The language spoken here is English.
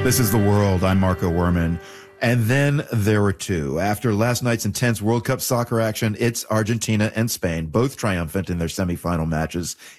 This is The World. I'm Marco Werman. And then there were two. After last night's intense World Cup soccer action, it's Argentina and Spain, both triumphant in their semifinal matches